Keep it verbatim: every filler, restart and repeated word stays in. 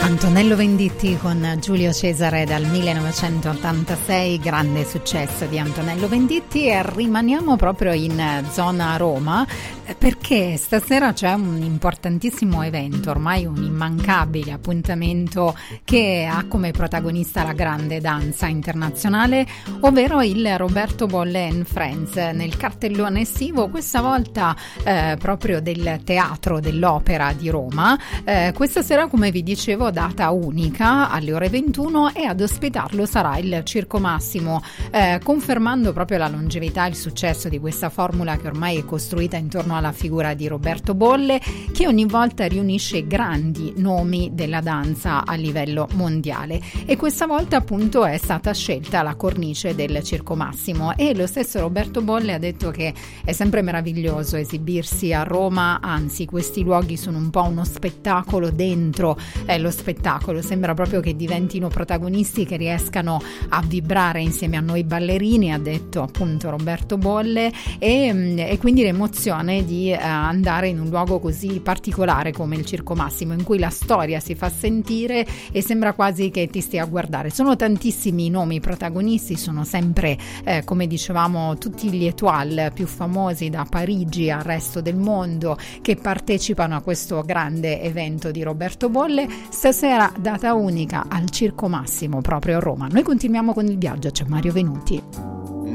Antonello Venditti con Giulio Cesare dal millenovecentottantasei, grande successo di Antonello Venditti, e rimaniamo proprio in zona Roma perché stasera c'è un importantissimo evento, ormai un immancabile appuntamento che ha come protagonista la grande danza internazionale, ovvero il Roberto Bolle and Friends, nel cartellone estivo, questa volta eh, proprio del Teatro dell'Opera di Roma. Eh, questa sera, come vi dicevo, data unica alle ore ventuno, e ad ospitarlo sarà il Circo Massimo, eh, confermando proprio la longevità e il successo di questa formula che ormai è costruita intorno alla figura di Roberto Bolle, che ogni volta riunisce grandi nomi della danza a livello mondiale, e questa volta appunto è stata scelta la cornice del Circo Massimo, e lo stesso Roberto Bolle ha detto che è sempre meraviglioso esibirsi a Roma, anzi questi luoghi sono un po' uno spettacolo dentro eh, lo spettacolo, sembra proprio che diventino protagonisti che riescano a vibrare insieme a noi ballerini, ha detto appunto Roberto Bolle, e, e quindi l'emozione di eh, andare in un luogo così particolare come il Circo Massimo, in cui la storia si fa sentire e sembra quasi che ti stia a guardare. Sono tantissimi i nomi protagonisti, sono sempre eh, come dicevamo tutti gli étoile più famosi da Parigi al resto del mondo che partecipano a questo grande evento di Roberto Bolle. Stasera data unica al Circo Massimo proprio a Roma. Noi continuiamo con il viaggio, c'è Mario Venuti.